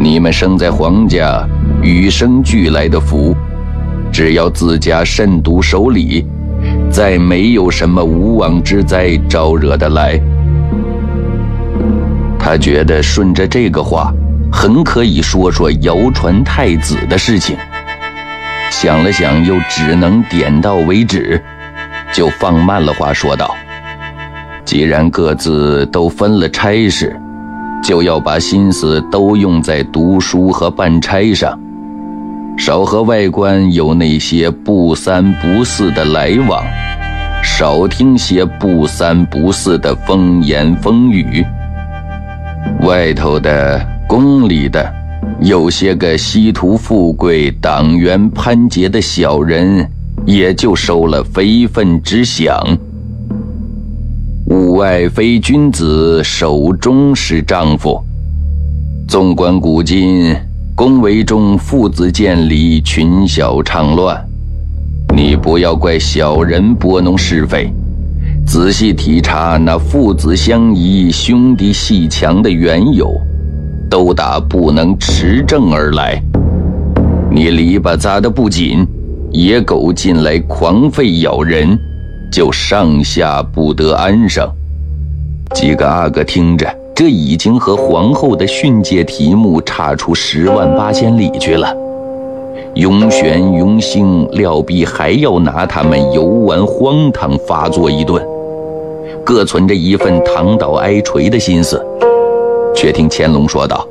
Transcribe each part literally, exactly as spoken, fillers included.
你们生在皇家，与生俱来的福，只要自家慎独守礼，再没有什么无妄之灾招惹得来。他觉得顺着这个话，很可以说说谣传太子的事情。想了想，又只能点到为止，就放慢了话说道：既然各自都分了差事，就要把心思都用在读书和办差上，少和外官有那些不三不四的来往，少听些不三不四的风言风语。外头的宫里的有些个稀图富贵、党员攀结的小人，也就收了非分之饷。物外非君子，手中是丈夫。纵观古今，宫闱中父子见离，群小唱乱。你不要怪小人拨弄是非，仔细体察那父子相依、兄弟戏强的缘由，都打不能持正而来。你篱笆扎得不紧，野狗进来狂吠咬人，就上下不得安生。几个阿哥听着，这已经和皇后的训诫题目差出十万八千里去了。雍玄、雍兴料必还要拿他们游玩荒唐发作一顿，各存着一份躺倒挨锤的心思。却听乾隆说道：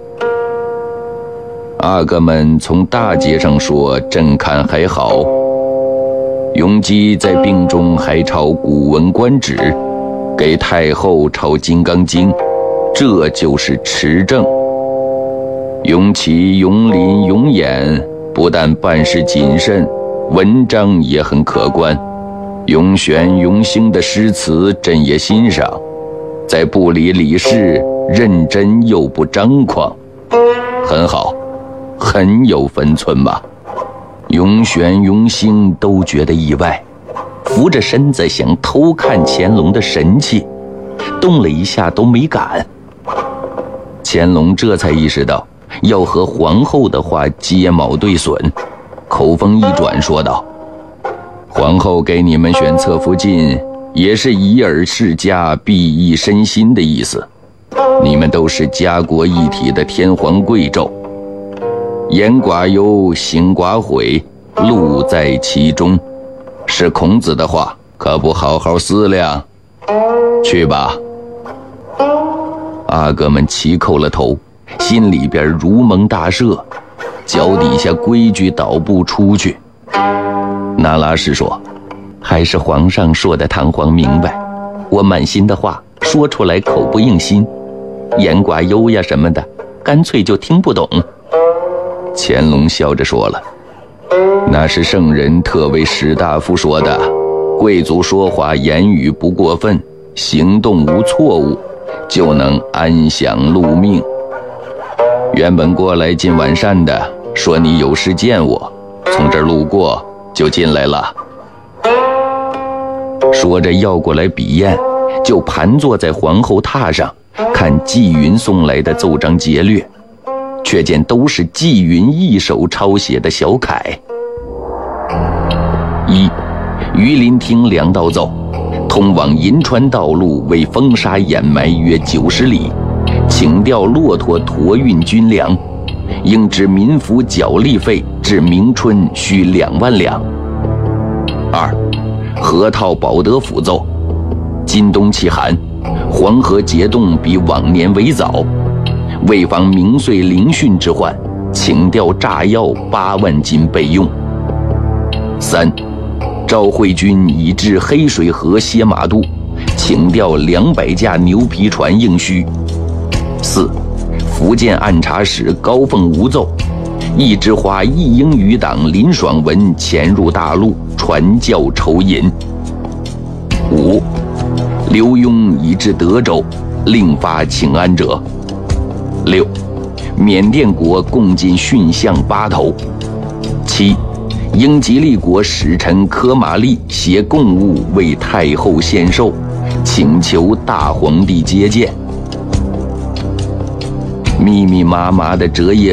阿哥们从大街上说，朕看还好。雍基在病中还抄古文观止，给太后抄金刚经，这就是持正。雍齐、雍林、雍衍不但办事谨慎，文章也很可观。雍玄、雍兴的诗词朕也欣赏，在部里理事，认真又不张狂，很好，很有分寸吧。雍玄、雍兴都觉得意外，扶着身子想偷看乾隆的神气，动了一下都没敢。乾隆这才意识到要和皇后的话接矛对损，口风一转说道：皇后给你们选侧福晋，也是以尔世家，裨益身心的意思。你们都是家国一体的天皇贵胄，言寡忧，行寡悔，路在其中，是孔子的话，可不好好思量。去吧。阿哥们齐叩了头，心里边如蒙大赦，脚底下规矩倒步出去。那拉氏说：还是皇上说的堂皇明白，我满心的话说出来口不应心，言寡忧呀什么的，干脆就听不懂。乾隆笑着说了：那是圣人特为士大夫说的，贵族说话言语不过分，行动无错误，就能安享禄命。原本过来进晚膳的，说你有事见我，从这儿路过就进来了。说着要过来笔砚，就盘坐在皇后榻上，看纪云送来的奏章节略，却见都是纪云一手抄写的小楷。一，榆林厅粮道奏，通往银川道路为风沙掩埋约九十里，请调骆驼驮运军粮，应知民府缴力费至明春需两万两。二，河套保德府奏，今冬气寒，黄河结冻比往年为早，为防明岁凌汛之患，请调炸药八万斤备用。三，赵惠军已至黑水河歇马渡，请调两百架牛皮船应需。四，福建按察使高凤无奏，一枝花一英余党林爽文潜入大陆，传教筹银。五，刘墉已至德州，另发请安者。六，缅甸国共进驯象八头。七，英吉利国使臣科马利携贡物为太后献寿，请求大皇帝接见。密密麻麻的折页